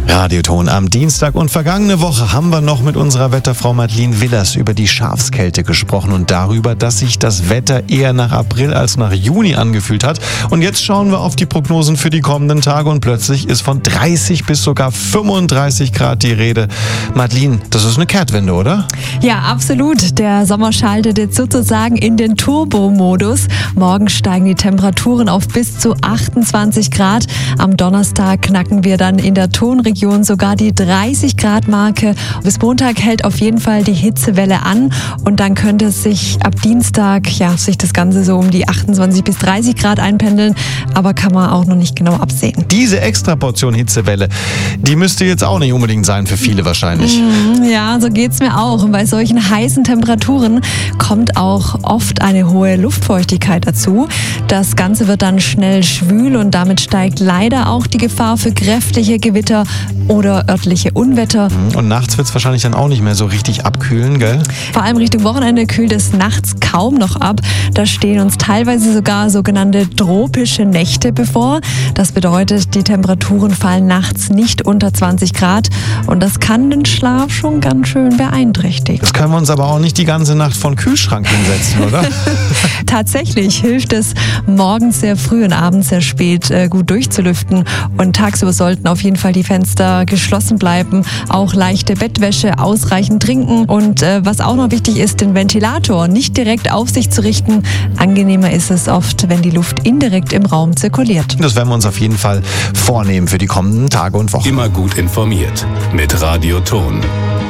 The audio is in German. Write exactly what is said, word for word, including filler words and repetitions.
Radioton am Dienstag und vergangene Woche haben wir noch mit unserer Wetterfrau Madeleine Willers über die Schafskälte gesprochen und darüber, dass sich das Wetter eher nach April als nach Juni angefühlt hat. Und jetzt schauen wir auf die Prognosen für die kommenden Tage und plötzlich ist von dreißig bis sogar fünfunddreißig Grad die Rede. Madeleine, das ist eine Kehrtwende, oder? Ja, absolut. Der Sommer schaltet jetzt sozusagen in den Turbo-Modus. Morgen steigen die Temperaturen auf bis zu achtundzwanzig Grad. Am Donnerstag knacken wir dann in der Tonregion sogar die dreißig Grad Marke. Bis Montag hält auf jeden Fall die Hitzewelle an und dann könnte es sich ab Dienstag, ja, sich das Ganze so um die achtundzwanzig bis dreißig Grad einpendeln, aber kann man auch noch nicht genau absehen. Diese Extraportion Hitzewelle, die müsste jetzt auch nicht unbedingt sein für viele wahrscheinlich. Ja, so geht's mir auch. Und bei solchen heißen Temperaturen kommt auch oft eine hohe Luftfeuchtigkeit dazu. Das Ganze wird dann schnell schwül und damit steigt leider auch die Gefahr für kräftige Gewitter oder örtliche Unwetter. Und nachts wird es wahrscheinlich dann auch nicht mehr so richtig abkühlen, gell? Vor allem Richtung Wochenende kühlt es nachts kaum noch ab. Da stehen uns teilweise sogar sogenannte tropische Nächte bevor. Das bedeutet, die Temperaturen fallen nachts nicht unter zwanzig Grad und das kann den Schlaf schon ganz schön beeinträchtigen. Das können wir uns aber auch nicht die ganze Nacht vor den Kühlschrank hinsetzen, oder? Tatsächlich hilft es, morgens sehr früh und abends sehr spät äh, gut durchzulüften. Und tagsüber sollten auf jeden Fall die Fenster geschlossen bleiben. Auch leichte Bettwäsche, ausreichend trinken. Und äh, was auch noch wichtig ist, den Ventilator nicht direkt auf sich zu richten. Angenehmer ist es oft, wenn die Luft indirekt im Raum zirkuliert. Das werden wir uns auf jeden Fall vornehmen für die kommenden Tage und Wochen. Immer gut informiert mit Radioton.